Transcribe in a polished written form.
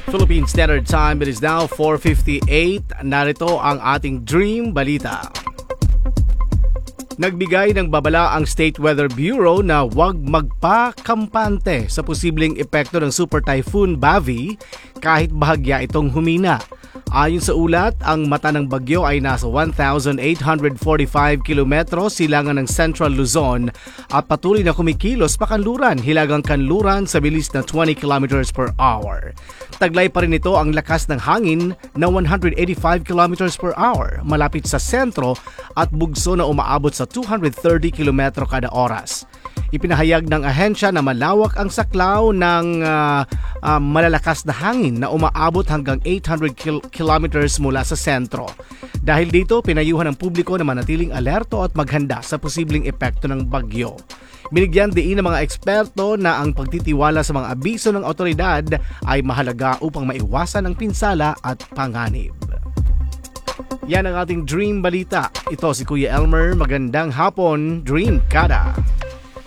Philippine Standard Time, it is now 4:58. Narito ang ating Dream Balita. Nagbigay ng babala ang State Weather Bureau na huwag magpakampante sa posibleng epekto ng Super Typhoon Bavi kahit bahagya itong humina. Ayon sa ulat, ang mata ng bagyo ay nasa 1,845 kilometros silangan ng Central Luzon at patuloy na kumikilos pakanluran, hilagang kanluran sa bilis na 20 kilometers per hour. Taglay pa rin ito ang lakas ng hangin na 185 kilometers per hour malapit sa sentro at bugso na umaabot sa 230 kilometro kada oras. Ipinahayag ng ahensya na malawak ang saklaw ng malalakas na hangin na umaabot hanggang 800 kilometers mula sa sentro. Dahil dito, pinayuhan ng publiko na manatiling alerto at maghanda sa posibleng epekto ng bagyo. Binigyan diin ng mga eksperto na ang pagtitiwala sa mga abiso ng otoridad ay mahalaga upang maiwasan ang pinsala at panganib. Yan ang ating Dream Balita. Ito si Kuya Elmer. Magandang hapon, Dream Kada.